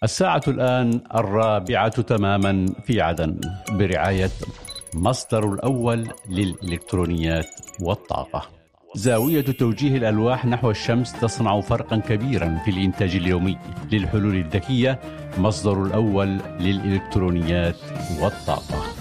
الساعة الآن 4 تماما في عدن برعاية مصدر الأول للإلكترونيات والطاقة. زاوية توجيه الألواح نحو الشمس تصنع فرقا كبيرا في الإنتاج اليومي للحلول الذكية. مصدر الأول للإلكترونيات والطاقة.